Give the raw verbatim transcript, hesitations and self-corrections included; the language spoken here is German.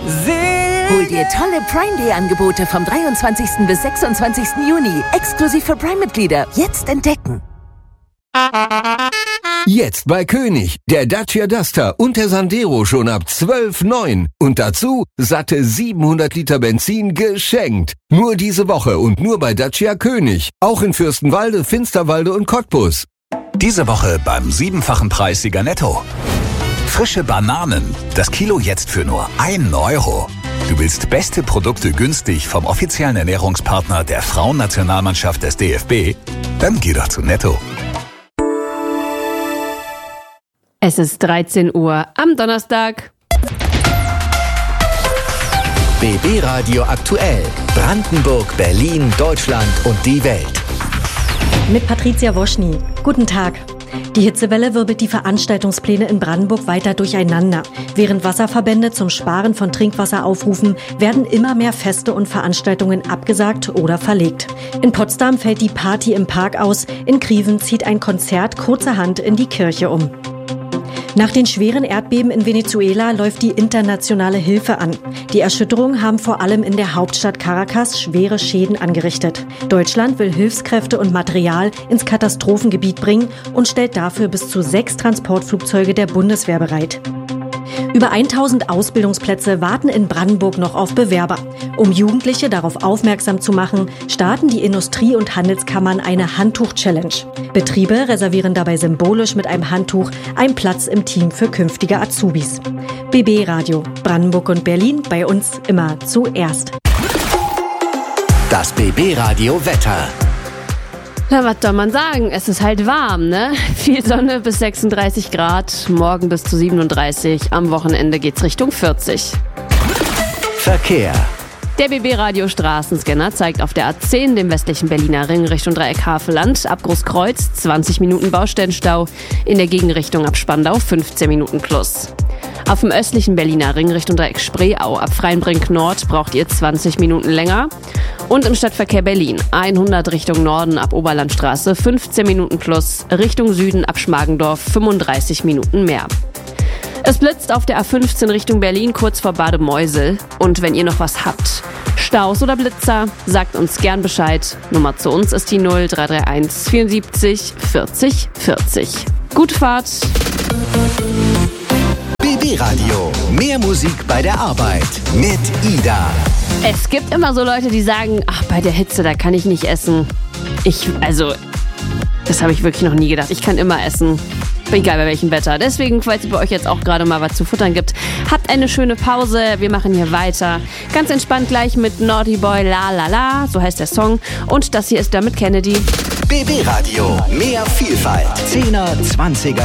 Hol dir tolle Prime Day Angebote vom dreiundzwanzigsten bis sechsundzwanzigsten Juni. Exklusiv für Prime-Mitglieder. Jetzt entdecken. Jetzt bei König. Der Dacia Duster und der Sandero schon ab zwölf Komma neun. Und dazu satte siebenhundert Liter Benzin geschenkt. Nur diese Woche und nur bei Dacia König. Auch in Fürstenwalde, Finsterwalde und Cottbus. Diese Woche beim siebenfachen Preissieger Netto. Frische Bananen. Das Kilo jetzt für nur ein Euro. Du willst beste Produkte günstig vom offiziellen Ernährungspartner der Frauennationalmannschaft des D F B? Dann geh doch zu Netto. Es ist dreizehn Uhr am Donnerstag. B B Radio aktuell. Brandenburg, Berlin, Deutschland und die Welt. Mit Patricia Woschny. Guten Tag. Die Hitzewelle wirbelt die Veranstaltungspläne in Brandenburg weiter durcheinander. Während Wasserverbände zum Sparen von Trinkwasser aufrufen, werden immer mehr Feste und Veranstaltungen abgesagt oder verlegt. In Potsdam fällt die Party im Park aus, in Grieven zieht ein Konzert kurzerhand in die Kirche um. Nach den schweren Erdbeben in Venezuela läuft die internationale Hilfe an. Die Erschütterungen haben vor allem in der Hauptstadt Caracas schwere Schäden angerichtet. Deutschland will Hilfskräfte und Material ins Katastrophengebiet bringen und stellt dafür bis zu sechs Transportflugzeuge der Bundeswehr bereit. Über tausend Ausbildungsplätze warten in Brandenburg noch auf Bewerber. Um Jugendliche darauf aufmerksam zu machen, starten die Industrie- und Handelskammern eine Handtuch-Challenge. Betriebe reservieren dabei symbolisch mit einem Handtuch einen Platz im Team für künftige Azubis. B B Radio, Brandenburg und Berlin, bei uns immer zuerst. Das B B Radio Wetter. Na, was soll man sagen? Es ist halt warm, ne? Viel Sonne bis sechsunddreißig Grad, morgen bis zu siebenunddreißig, am Wochenende geht's Richtung vierzig. Verkehr. Der B B-Radio Straßenscanner zeigt auf der A zehn, dem westlichen Berliner Ring, Richtung Dreieck Havelland, ab Großkreuz zwanzig Minuten Baustellenstau, in der Gegenrichtung ab Spandau fünfzehn Minuten plus. Auf dem östlichen Berliner Ring Richtung Dreieck Spreeau ab Freienbrink Nord braucht ihr zwanzig Minuten länger. Und im Stadtverkehr Berlin hundert Richtung Norden ab Oberlandstraße fünfzehn Minuten plus, Richtung Süden ab Schmargendorf fünfunddreißig Minuten mehr. Es blitzt auf der A fünfzehn Richtung Berlin kurz vor Bad Meusel. Und wenn ihr noch was habt, Staus oder Blitzer, sagt uns gern Bescheid. Nummer zu uns ist die null drei drei eins vierundsiebzig vierzig vierzig. Gute Fahrt! B B Radio. Mehr Musik bei der Arbeit mit Ida. Es gibt immer so Leute, die sagen, ach, bei der Hitze, da kann ich nicht essen. Ich, also, das habe ich wirklich noch nie gedacht. Ich kann immer essen. Egal bei welchem Wetter. Deswegen, falls es bei euch jetzt auch gerade mal was zu futtern gibt, habt eine schöne Pause. Wir machen hier weiter. Ganz entspannt gleich mit Naughty Boy La La La, so heißt der Song. Und das hier ist Dermot Kennedy. B B Radio. Mehr Vielfalt. zehner, zwanziger